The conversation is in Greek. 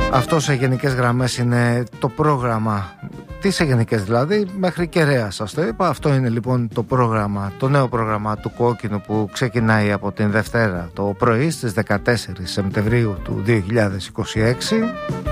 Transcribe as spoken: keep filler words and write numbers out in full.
Αυτό σε γενικές γραμμές είναι το πρόγραμμα. Τι σε γενικές δηλαδή, μέχρι Κεραία σας το είπα. Αυτό είναι λοιπόν το πρόγραμμα, το νέο πρόγραμμα του Κόκκινου που ξεκινάει από την Δευτέρα το πρωί στις δεκατέσσερις Σεπτεμβρίου του δύο χιλιάδες είκοσι έξι.